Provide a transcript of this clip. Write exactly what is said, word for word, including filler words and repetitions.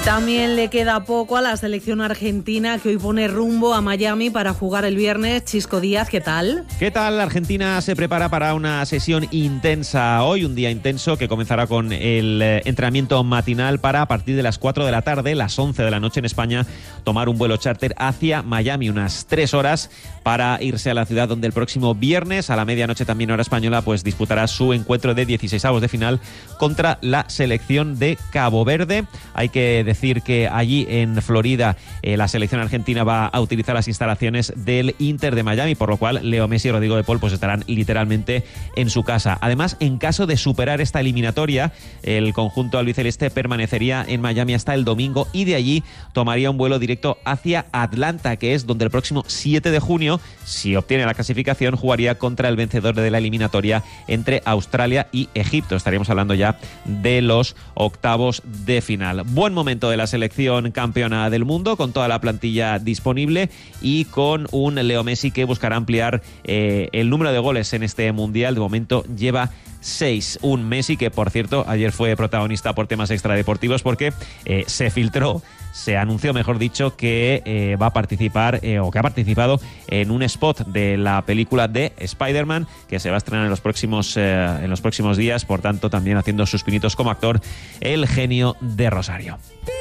También le queda poco a la selección argentina, que hoy pone rumbo a Miami para jugar el viernes. Chisco Díaz, ¿qué tal? ¿Qué tal? Argentina se prepara para una sesión intensa hoy, un día intenso que comenzará con el entrenamiento matinal para, a partir de las cuatro de la tarde, las once de la noche en España, tomar un vuelo charter hacia Miami, unas tres horas para irse a la ciudad donde el próximo viernes, a la medianoche también hora española, pues disputará su encuentro de dieciseisavos de final contra la selección de Cabo Verde. Hay que decir que allí en Florida eh, la selección argentina va a utilizar las instalaciones del Inter de Miami, por lo cual Leo Messi y Rodrigo de Paul pues estarán literalmente en su casa. Además, en caso de superar esta eliminatoria, el conjunto albiceleste permanecería en Miami hasta el domingo y de allí tomaría un vuelo directo hacia Atlanta, que es donde el próximo siete de junio, si obtiene la clasificación, jugaría contra el vencedor de la eliminatoria entre Australia y Egipto. Estaríamos hablando ya de los octavos de final. Buen momento de la selección campeona del mundo, con toda la plantilla disponible y con un Leo Messi que buscará ampliar eh, el número de goles en este mundial. De momento lleva seis. Un Messi que, por cierto, ayer fue protagonista por temas extradeportivos porque eh, se filtró, se anunció, mejor dicho, que eh, va a participar eh, o que ha participado en un spot de la película de Spider-Man que se va a estrenar en los próximos eh, en los próximos días, por tanto también haciendo sus pinitos como actor el genio de Rosario.